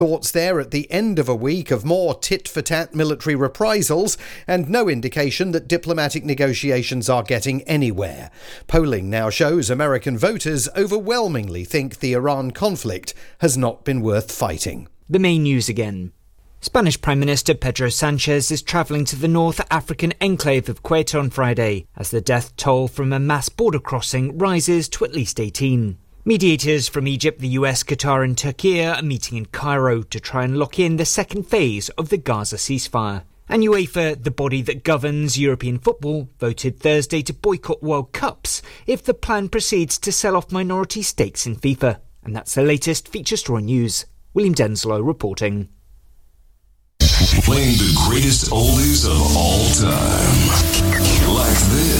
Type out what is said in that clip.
Thoughts there at the end of a week of more tit-for-tat military reprisals and no indication that diplomatic negotiations are getting anywhere. Polling now shows American voters overwhelmingly think the Iran conflict has not been worth fighting. The main news again. Spanish Prime Minister Pedro Sanchez is travelling to the North African enclave of Ceuta on Friday as the death toll from a mass border crossing rises to at least 18. Mediators from Egypt, the US, Qatar and Turkey are meeting in Cairo to try and lock in the second phase of the Gaza ceasefire. And UEFA, the body that governs European football, voted Thursday to boycott World Cups if the plan proceeds to sell off minority stakes in FIFA. And that's the latest Feature Story news. William Denslow reporting. Playing the greatest oldies of all time. Like this.